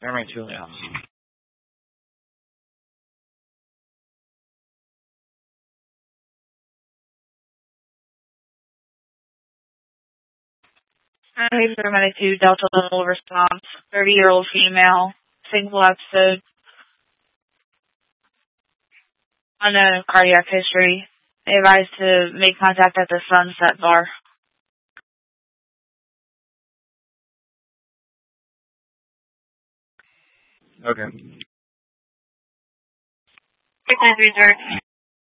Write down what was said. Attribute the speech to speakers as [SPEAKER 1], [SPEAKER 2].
[SPEAKER 1] Airman 2 Leon.
[SPEAKER 2] Hey, paramedic 2, Delta Level response. 30-year-old female, single episode, unknown cardiac history. They advised to make contact at the Sunset Bar.
[SPEAKER 1] Okay.
[SPEAKER 2] 693, sir.